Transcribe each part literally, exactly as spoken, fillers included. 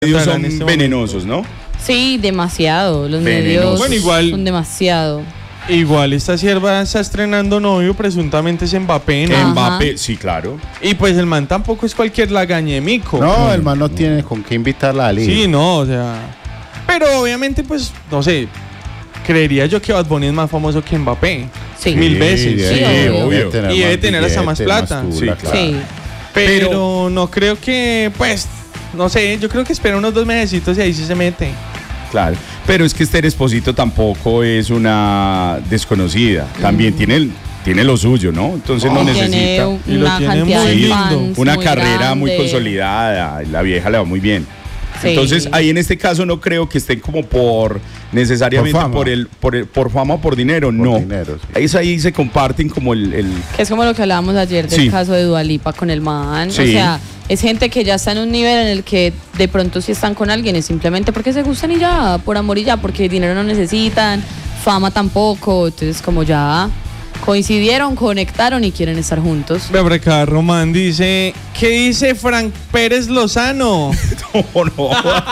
medios son este venenosos, ¿no? Sí, demasiado. Los Venenosos. medios Bueno, igual, son demasiado. Igual esta sierva está estrenando novio, presuntamente es Mbappé, ¿no? Mbappé, sí, claro. Y pues el man tampoco es cualquier lagañemico. No, el man no tiene con qué invitarla a liga. Sí, no, o sea. Pero obviamente, pues, no sé. Creería yo que Bad Bunny es más famoso que Mbappé. Sí. Mil veces. Sí, Sí, obvio. obvio. Debe Y debe tener hasta billete, más plata. más Sí, tula, claro. Sí. Pero, Pero- no creo que, pues, no sé, yo creo que espera unos dos mesecitos y ahí sí se mete. Claro, pero es que Esther Esposito tampoco es una desconocida. También tiene, el- tiene lo suyo, ¿no? Entonces no Y necesita tiene un- Y lo una tiene cantidad muy de lindo. fans una muy carrera muy grande. consolidada. La vieja le va muy bien. Sí. Entonces, ahí en este caso no creo que estén como por necesariamente Por por, fama. el por el por fama o por dinero, no. dinero, sí. Ahí, es ahí se comparten como el, el Que es como lo que hablábamos ayer del Sí. caso de Dua Lipa con el man. Sí. O sea, es gente que ya está en un nivel en el que de pronto si están con alguien es simplemente porque se gustan y ya, por amor y ya, porque dinero no necesitan, fama tampoco. Entonces como ya coincidieron, conectaron y quieren estar juntos. Ve por acá, Román dice, ¿qué dice Frank Pérez Lozano? no, no.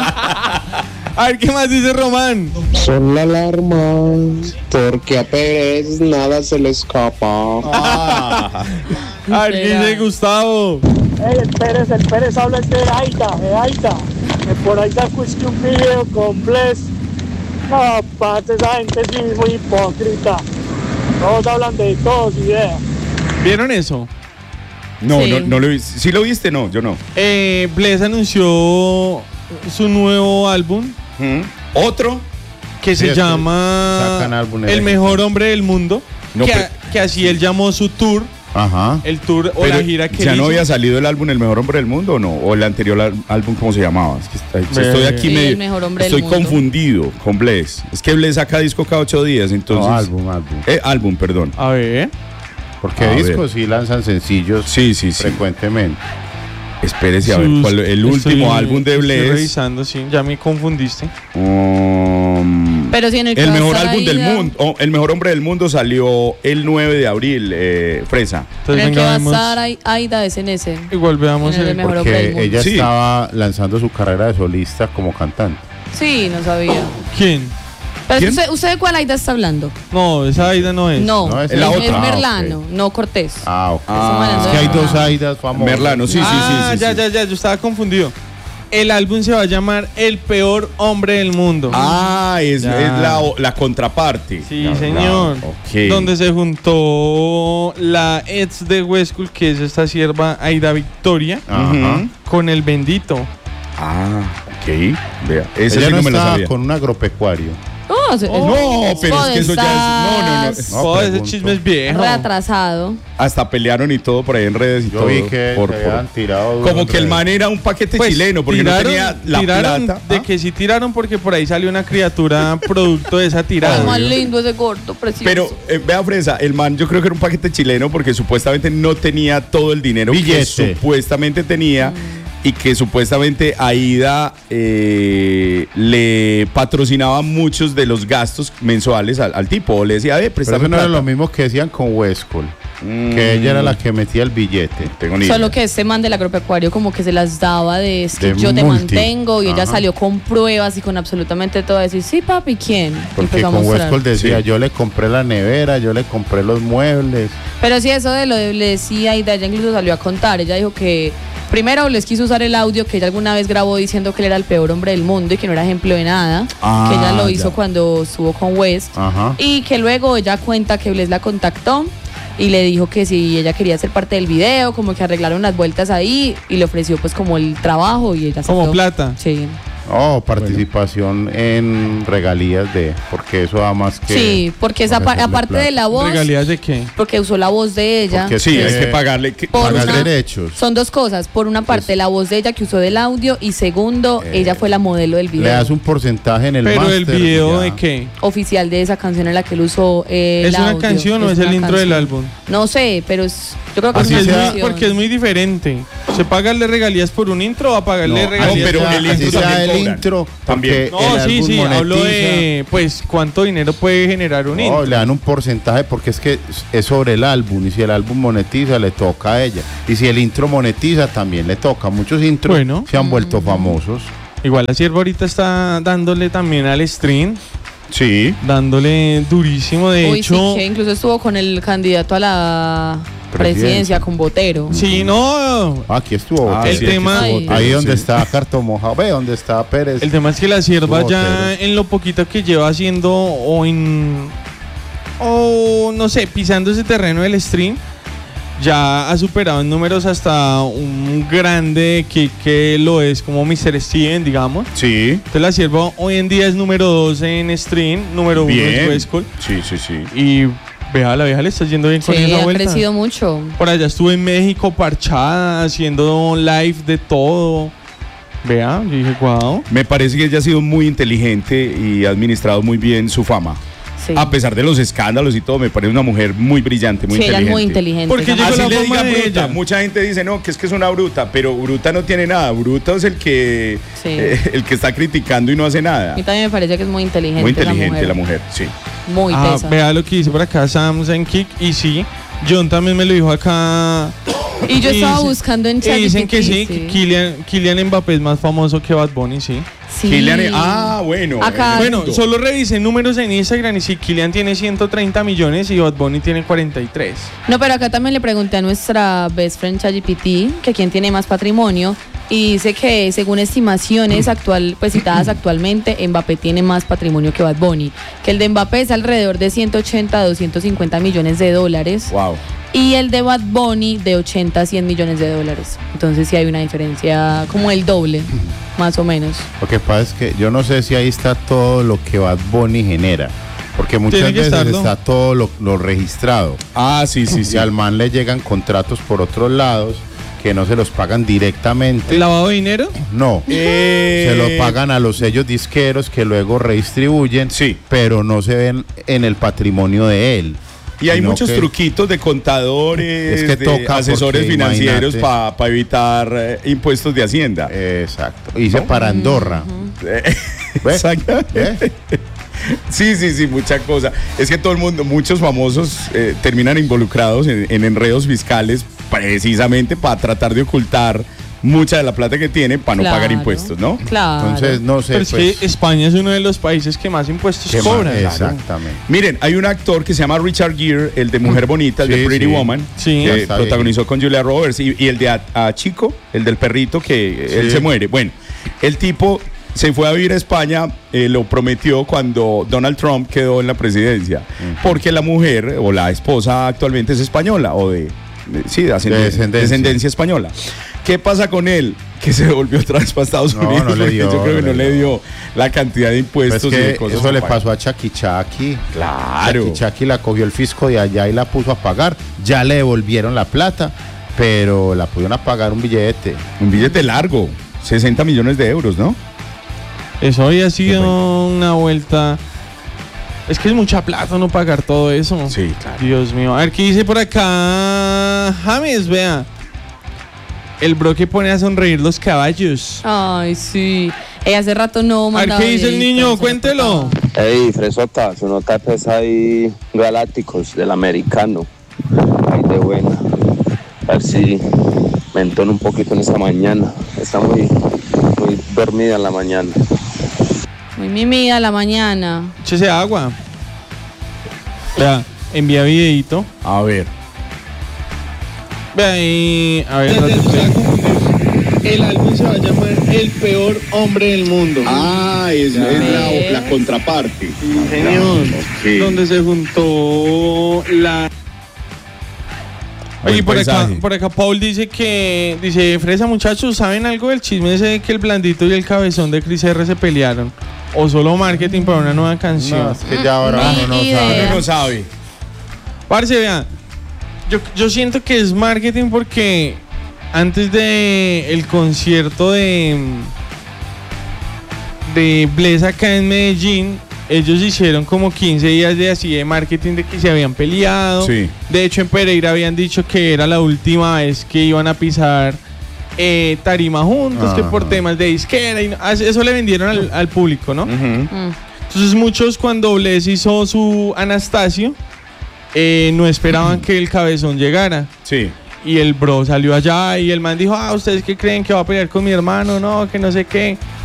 A ver, ¿qué más dice Román? Son la alarma, porque a Pérez nada se le escapa. Ah, A ver, ¿qué dice Gustavo? El Pérez, el Pérez habla de Aida, de Aida. Que por ahí sacó es que un video con Bless. No, aparte esa gente sí es muy hipócrita. Todos hablan de todos y de. ¿Vieron eso? no, Sí. no, no lo viste. ¿Sí lo viste? No, yo no. Eh, Bless anunció su nuevo álbum ¿Mm? ¿Otro? que Sí, se es que llama sacan álbumes El de- Mejor Hombre del Mundo. No, que, pero- que así él llamó su tour, Ajá. el tour o Pero la gira que ¿ya él no hizo. había salido el álbum El Mejor Hombre del Mundo o no? ¿O el anterior al- álbum cómo se llamaba? Es que está- Ve- estoy aquí Sí, medio... El Mejor Hombre del estoy Mundo. confundido con Bless. Es que Bless saca disco cada ocho días, entonces... No, álbum, álbum. Eh, álbum, perdón. A ver. Porque A discos sí lanzan sencillos Sí, sí, sí. frecuentemente. Espérese a ver Sus- cuál, el estoy- último álbum de Estoy Bless. revisando, sí, ya me confundiste. Um, Pero si en el el caso mejor de álbum del Aida- mundo, oh, el mejor hombre del mundo salió el nueve de abril, eh, Fresa. En Entonces, el que venga, va a vemos. estar Ai- Aida es en ese. Igual veamos En el el, mejor hombre del Porque mundo. ella Sí. estaba lanzando su carrera de solista como cantante. Sí, no sabía. ¿Quién? Pero ¿Quién? usted, ¿usted de cuál Aida está hablando? No, esa Aida no es. No, No, es, es la es otra. Ah, Merlano, ok. no Cortés. Ah, ok. Ah, Es que hay dos Aidas famosas. Merlano, sí, sí, ah, sí, sí, ya, sí. ya, ya, yo estaba confundido. El álbum se va a llamar El Peor Hombre del Mundo. Ah, es, Ya. es la, la contraparte. Sí, Ya, señor. ok. Donde se juntó la ex de Westcool, que es esta sierva Aida Victoria, Ajá. Ujú. con el bendito. Ah, ok. Vea, ese Ella sí no no me lo estaba sabía. con un agropecuario. Oh, es- No, pero es que eso ya es- no, no, no. Estás No, oh, ese pregunto. chisme es viejo. reatrasado. Hasta pelearon y todo por ahí en redes y Yo todo. vi que por- se por- habían tirado duro como en que el redes. man era un paquete Pues, chileno porque no tenía la tiraron plata. de ¿Ah? que sí tiraron porque por ahí salió una criatura producto de esa tirada. Es más lindo ese gordo, precioso. Pero eh, vea Fresa, el man yo creo que era un paquete chileno porque supuestamente no tenía todo el dinero que Billete. supuestamente tenía y que supuestamente Aida eh, le patrocinaba muchos de los gastos mensuales al, al tipo. O le decía, eh, Pero préstame eso no era plata. lo mismo que decían con Westcol. Mm, Que ella era la que metía el billete. tengo ni Solo idea. que este man del agropecuario como que se las daba de es que De yo te multi. mantengo y ella Ajá. salió con pruebas y con absolutamente todo. Decir, sí, papi, ¿quién? Y Porque empezó a con mostrar. Westcol decía, Sí. yo le compré la nevera, yo le compré los muebles. Pero sí, eso de lo de le decía y ella incluso salió a contar. Ella dijo que primero les quiso usar el audio que ella alguna vez grabó diciendo que él era el peor hombre del mundo y que no era ejemplo de nada. Ah, que ella lo hizo ya. cuando estuvo con West. Ajá. Y que luego ella cuenta que Bless la contactó y le dijo que si ella quería ser parte del video, como que arreglaron las vueltas ahí y le ofreció pues como el trabajo y ella Como aceptó. plata. Sí. Oh, participación en regalías de, porque eso da más que... Sí, porque esa pa- ofrecerle aparte plata. de la voz, ¿Regalías de qué? porque usó la voz de ella. Porque Sí, Eh, hay que pagarle. que- por pagar una- derechos. Son dos cosas. Por una parte, la voz de ella que usó del audio y segundo, Eh, ella fue la modelo del Le video das un porcentaje en el Pero el máster y video ya. de qué? oficial de esa canción en la que él usó eh, el ¿Es una audio. canción o es el una intro del canción. álbum? No sé, pero es, yo creo que Así es Porque una es, sea- muy, canción. porque es muy diferente. ¿Se pagarle regalías por un intro o a pagarle No, regalías? así pero sea- el así intro sea también el cobran. intro, También. porque No, el sí, álbum sí, hablo monetiza. de, pues, cuánto dinero puede generar un No, intro. le dan un porcentaje porque es que es sobre el álbum y si el álbum monetiza le toca a ella y si el intro monetiza también le toca. Muchos intros Bueno. se han vuelto famosos. Igual la sierva ahorita está dándole también al stream. Sí. Dándole durísimo, de Uy, hecho. sí, que incluso estuvo con el candidato a la presidencia, Presidencia. con Botero. Sí, no. Aquí estuvo. Ah, el sí, tema. Ay. Ahí donde Sí. está Cartomoja, ve donde está Pérez. El tema es que la sierva Estuvo ya Botero. en lo poquito que lleva haciendo o en. O no sé, pisando ese terreno del stream, ya ha superado en números hasta un grande que, que lo es como míster Steven, digamos. Sí. Entonces la sierva hoy en día es número dos en stream, número uno Bien. en Westcol. Sí, sí, sí. Y vea, la vieja le está yendo bien con Sí, esa ha vuelta. crecido mucho. Por allá estuve en México parchada, haciendo live de todo. Vea, yo dije, wow. Me parece que ella ha sido muy inteligente y ha administrado muy bien su fama. Sí, A pesar de los escándalos y todo, me parece una mujer muy brillante, muy sí, ella es inteligente. muy inteligente. Porque esa llegó Así la le fama diga de bruta. ella. Mucha gente dice, no, que es que es una bruta, pero bruta no tiene nada. Bruta es el que, Sí. eh, el que está criticando y no hace nada. A mí también me parece que es muy inteligente. Muy inteligente la la mujer. mujer, sí. Muy Ah, tesa. vea lo que dice por acá Sam Kick. Y sí, John también me lo dijo acá. Y yo Y estaba dice- buscando en Y ChatGPT. dicen que sí, que Kylian, Kylian Mbappé es más famoso que Bad Bunny, sí. Sí. Kylian- ah, bueno. Acá- el Bueno, mundo. solo revisé números en Instagram y sí, Kylian tiene ciento treinta millones y Bad Bunny tiene cuarenta y tres. No, pero acá también le pregunté a nuestra best friend ChatGPT que quién tiene más patrimonio y dice que según estimaciones actual, pues citadas actualmente, Mbappé tiene más patrimonio que Bad Bunny, que el de Mbappé es alrededor de ciento ochenta a doscientos cincuenta millones de dólares Wow. y el de Bad Bunny de ochenta a cien millones de dólares. Entonces sí hay una diferencia como el doble, más o menos. Lo que pasa es que yo no sé si ahí está todo lo que Bad Bunny genera. Porque muchas Tiene que veces estarlo. está todo lo, lo registrado. Ah, sí, sí, sí. Y al man le llegan contratos por otros lados que no se los pagan directamente. ¿El lavado de dinero? No. Eh, Se lo pagan a los sellos disqueros que luego redistribuyen, Sí. pero no se ven en el patrimonio de él. Y hay sino muchos que- truquitos de contadores, Es que de toca, asesores porque financieros imagínate. para evitar eh, impuestos de Hacienda. Exacto. Hice para Andorra. Eh, ¿Ve? Exactamente. Sí, sí, sí, mucha cosa. Es que todo el mundo, muchos famosos eh, terminan involucrados en, en enredos fiscales precisamente para tratar de ocultar mucha de la plata que tienen para no Claro. pagar impuestos, ¿no? Claro. Entonces, no sé. Pero es pues, que España es uno de los países que más impuestos ¿qué más? cobran. Exactamente. Miren, hay un actor que se llama Richard Gere, el de Mujer Bonita, el Sí, de Pretty sí. Woman, Sí. que Está protagonizó con Julia Roberts, y, y el de a, a Chico, el del perrito que Sí. él se muere. Bueno, el tipo se fue a vivir a España, eh, lo prometió cuando Donald Trump quedó en la presidencia, porque la mujer o la esposa actualmente es española o de, de- sí, de, ascenden- De descendencia. descendencia española. ¿Qué pasa con él? Que se volvió otra vez para Estados No, Unidos. no le porque dio, yo creo que no no le le dio la cantidad de Pues impuestos y que de cosas. eso le para pagar. pasó a Chaki Chaki. Claro. Chaki Chaki la cogió el fisco de allá y la puso a pagar. Ya le devolvieron la plata, pero la pudieron a pagar un billete. Un billete largo, sesenta millones de euros, ¿no? Eso había sido una vuelta. Es que es mucha plata no pagar todo eso. Sí, claro. Dios mío. A ver qué dice por acá. James, vea. El bro que pone a sonreír los caballos. Ay, sí. Eh, hace rato no A ver mandaba qué dice el videitos, niño, se cuéntelo. reportaba. Ey, Fresota, su nota pues ahí Galácticos del americano. Ahí de buena. A ver si me entono un poquito en esta mañana. Está muy, muy dormida en la mañana. Muy mimida la mañana. Échese agua. Vea, envía videito. A ver. Vea ahí. A ver, El álbum se va a llamar El Peor Hombre del Mundo. Ah, es, es la- la contraparte. Sí, señor. Donde se juntó la... Oye, Buen por acá, paisaje. por acá Paul dice que, dice, Fresa, muchachos, ¿saben algo del chisme ese de que el blandito y el cabezón de Chris R se pelearon? ¿O solo marketing para una nueva canción? No, es que ya ahora Ni uno no idea. sabe. Uno no sabe. Parce, vean, yo, yo siento que es marketing porque antes de el concierto de, de Bless acá en Medellín, ellos hicieron como quince días de así de marketing de que se habían peleado. Sí. De hecho, en Pereira habían dicho que era la última vez que iban a pisar eh, tarima juntos, que por Ajá. temas de disquera. Y no- ah, eso le vendieron al, al público, ¿no? Ujú. Mm. Entonces muchos cuando Bless hizo su Anastasio, eh, no esperaban que el cabezón llegara. Sí. Y el bro salió allá y el man dijo, ah, ¿ustedes qué creen que va a pelear con mi hermano? No, que no sé qué.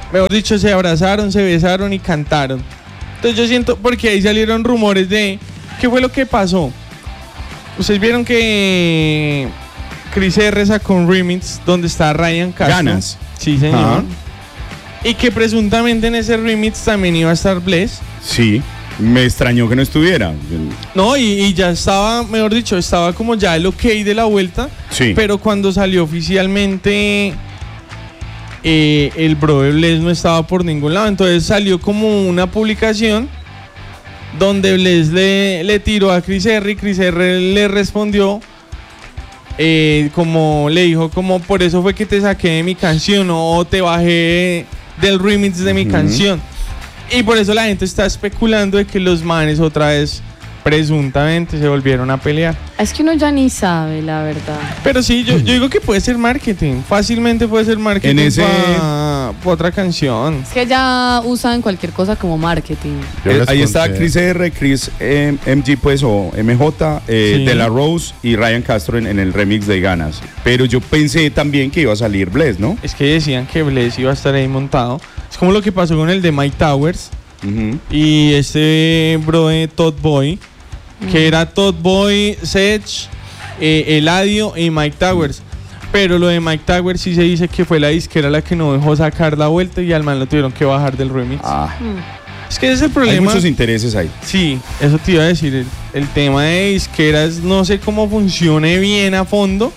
mejor dicho, se abrazaron, se besaron y cantaron. Entonces yo siento, porque ahí salieron rumores de qué fue lo que pasó. Ustedes vieron que Chris R sacó un remix donde está Ryan Castro. Ganas. Sí, señor. Ajá. Y que presuntamente en ese remix también iba a estar Bless. Sí, me extrañó que no estuviera. No, y, y ya estaba, mejor dicho, estaba como ya el ok de la vuelta. Sí. Pero cuando salió oficialmente, eh, el bro de Bless no estaba por ningún lado. Entonces salió como una publicación donde Bless le, le tiró a Chris R y Chris R le respondió, eh, como le dijo, como por eso fue que te saqué de mi canción o te bajé del remix de mi Ujú. canción. Y por eso la gente está especulando de que los manes otra vez presuntamente se volvieron a pelear. Es que uno ya ni sabe, la verdad. Pero sí, yo, yo digo que puede ser marketing. Fácilmente puede ser marketing En ese- para otra canción. Es que ya usan cualquier cosa como marketing. Yo Eh, les ahí está conté- Chris R, Chris eh, M G pues o M J, eh, Sí. De La Rose y Ryan Castro en, en el remix de Ganas. Pero yo pensé también que iba a salir Bless, ¿no? Es que decían que Bless iba a estar ahí montado. Es como lo que pasó con el de Mike Towers Ujú. y este bro de Todd Boy, que era Todd Boy, Sech, eh, Eladio y Mike Towers. Pero lo de Mike Towers sí se dice que fue la disquera la que no dejó sacar la vuelta y al man lo tuvieron que bajar del remix. Ah, Es que ese es el hay problema. muchos intereses ahí. Sí, eso te iba a decir. El, el tema de disqueras no sé cómo funcione bien a fondo,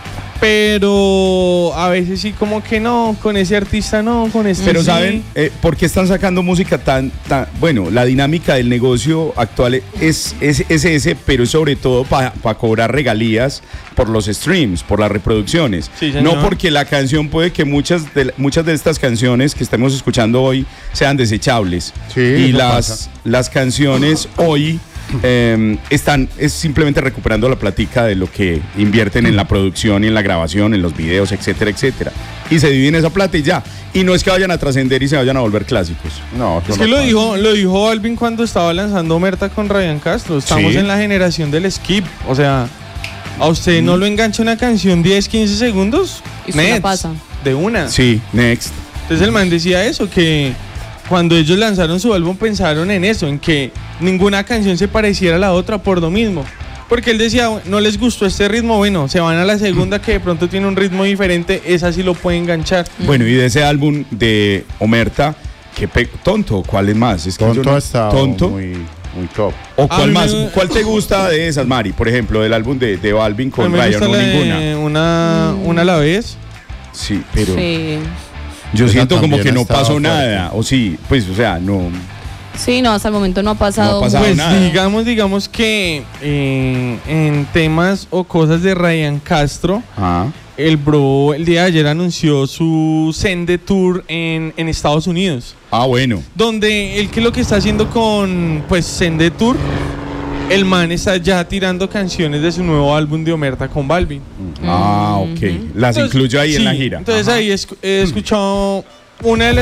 pero a veces sí como que no, con ese artista no, con este Pero sí. ¿saben eh, por qué están sacando música tan, tan... Bueno, la dinámica del negocio actual es, es, es ese, pero sobre todo para cobrar regalías por los streams, por las reproducciones. Sí, señor. No porque la canción puede que muchas de, muchas de estas canciones que estamos escuchando hoy sean desechables. Sí, y eso las, pasa. las canciones hoy... eh, están es simplemente recuperando la platica de lo que invierten en la producción y en la grabación, en los videos, etcétera, etcétera. Y se dividen esa plata y ya. Y no es que vayan a trascender y se vayan a volver clásicos. No, eso Es no que lo pasa. dijo, lo dijo Alvin cuando estaba lanzando Omerta con Ryan Castro. Estamos Sí. en la generación del skip. O sea, a usted no lo engancha una canción diez, quince segundos. Y usted la nets, pasa. de una. Sí, next. Entonces el man decía eso, que cuando ellos lanzaron su álbum pensaron en eso, en que ninguna canción se pareciera a la otra por lo mismo. Porque él decía, no les gustó este ritmo, bueno, se van a la segunda que de pronto tiene un ritmo diferente, esa sí lo puede enganchar. Bueno, y de ese álbum de Omerta, qué pe- tonto, ¿cuál es más? Es que yo Tonto no- está tonto. muy, muy top. ¿O A cuál mí más? me- ¿Cuál te gusta de esas, Mari? Por ejemplo, del álbum de, de Balvin A con mí me Ryan, gusta no la de ninguna. una, una a la vez. Sí, pero Sí. yo Esa siento como también que no estaba pasó fuerte. nada. O sí, pues, o sea, no. Sí, no, hasta el momento no ha pasado. No ha pasado Pues nada. digamos, digamos que eh, en temas o cosas de Ryan Castro, Ah. el bro el día de ayer anunció su Sende Tour en, en Estados Unidos. Ah, bueno. Donde él que lo que está haciendo con pues Sende Tour, el man está ya tirando canciones de su nuevo álbum de Omerta con Balvin. Ah, ok. Las Entonces, incluyo ahí en sí, la gira. Entonces Ajá. ahí escu- he escuchado una de las